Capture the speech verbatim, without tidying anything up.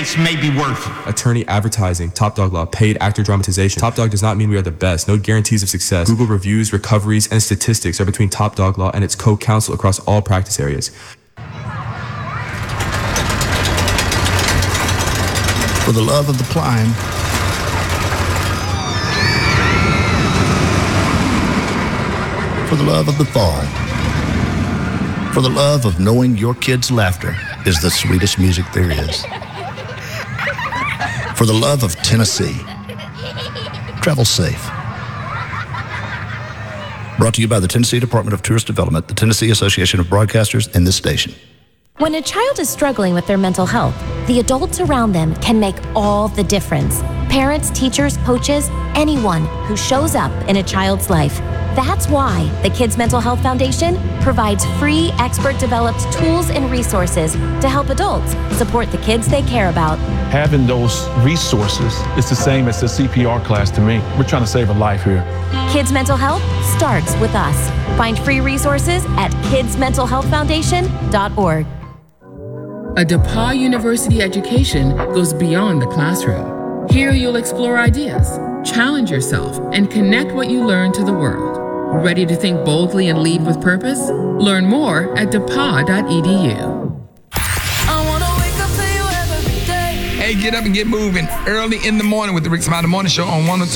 case may be worth. Attorney advertising, Top Dog Law, paid actor dramatization. Top Dog does not mean we are the best. No guarantees of success. Google reviews, recoveries, and statistics are between Top Dog Law and its co-counsel across all practice areas. For the love of the climb, for the love of the fall, for the love of knowing your kid's laughter is the sweetest music there is, for the love of Tennessee. Travel safe. Brought to you by the Tennessee Department of Tourist Development, the Tennessee Association of Broadcasters, and this station. When a child is struggling with their mental health, the adults around them can make all the difference. Parents, teachers, coaches, anyone who shows up in a child's life. That's why the Kids Mental Health Foundation provides free, expert-developed tools and resources to help adults support the kids they care about. Having those resources is the same as the C P R class to me. We're trying to save a life here. Kids Mental Health starts with us. Find free resources at kids mental health foundation dot org. A DePauw University education goes beyond the classroom. Here you'll explore ideas, challenge yourself, and connect what you learn to the world. Ready to think boldly and lead with purpose? Learn more at depaw dot e d u. Hey, get up and get moving early in the morning with the Rick Smiley Morning Show on one oh two.